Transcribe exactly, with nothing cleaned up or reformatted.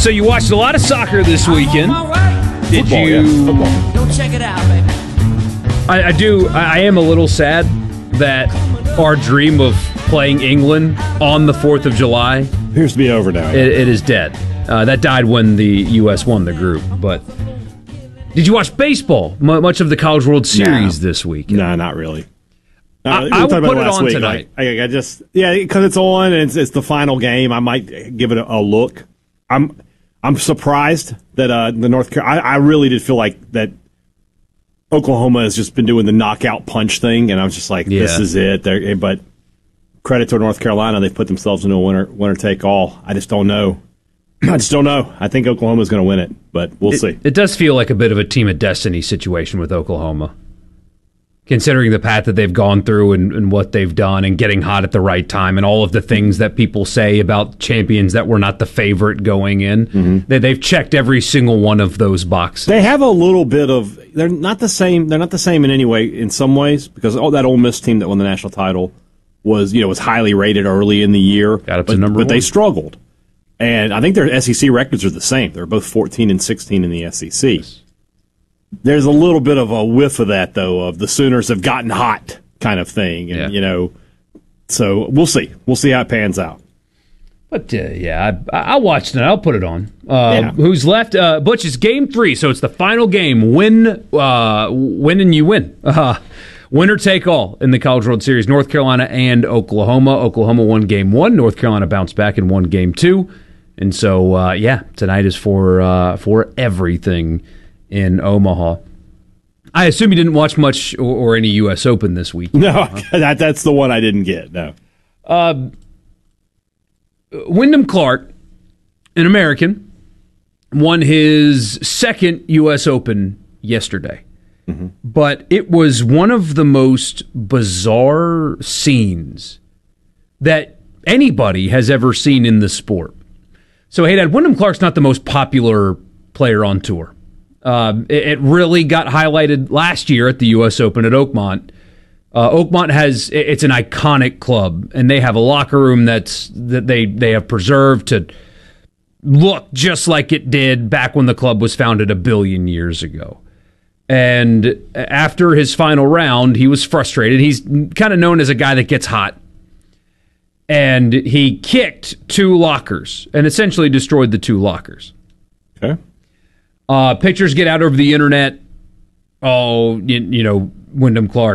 So you watched a lot of soccer this weekend. Did Football, you? yeah, football. Go check it out, baby. I, I do. I, I am a little sad that our dream of playing England on the fourth of July appears to be over now. it, it is dead. Uh, that died when the U S won the group. But did you watch baseball? M- much of the College World Series No. this week? No, not really. Uh, I- we I talked will about put it last on week. tonight. Like, I, I just yeah, because it's on and it's, it's the final game. I might give it a, a look. I'm I'm surprised that uh, the North Carolina. I, I really did feel like that Oklahoma has just been doing the knockout punch thing, and I was just like, this Yeah. is it. They're, but credit to North Carolina, they've put themselves into a winner winner take all. I just don't know. I just don't know. I think Oklahoma's going to win it, but we'll It, see. it does feel like a bit of a team of destiny situation with Oklahoma, considering the path that they've gone through and, and what they've done and getting hot at the right time and all of the things that people say about champions that were not the favorite going in. Mm-hmm. They, they've checked every single one of those boxes. They have a little bit of. They're not the same. They're not the same in any way. In some ways, because oh, that Ole Miss team that won the national title was you know was highly rated early in the year. Got up to but, number but they one. struggled, and I think their S E C records are the same. They're both fourteen and sixteen in the S E C. There's a little bit of a whiff of that though, of the Sooners have gotten hot kind of thing, and Yeah. you know, so we'll see. We'll see how it pans out. But uh, yeah, I, I watched it. I'll put it on. Uh, Yeah. Who's left? Uh, Butch, it's game three, so it's the final game. Win, uh, win, and you win. Uh, winner take all in the College World Series. North Carolina and Oklahoma. Oklahoma won game one. North Carolina bounced back and won game two. And so, uh, yeah, tonight is for uh, for everything in Omaha. I assume you didn't watch much or, or any U S Open this week. No, that that's the one I didn't get. No. Wyndham Clark, an American, won his second U S Open yesterday. Mm-hmm. But it was one of the most bizarre scenes that anybody has ever seen in the sport. So, hey, Dad, Wyndham Clark's not the most popular player on tour. Um, it, it really got highlighted last year at the U S Open at Oakmont. Uh, Oakmont has it's an iconic club, and they have a locker room that's that they they have preserved to look just like it did back when the club was founded a billion years ago. And after his final round, he was frustrated. He's kind of known as a guy that gets hot. And he kicked two lockers and essentially destroyed the two lockers. Okay. Uh, pictures get out over the internet. Oh, you, you know, Wyndham Clark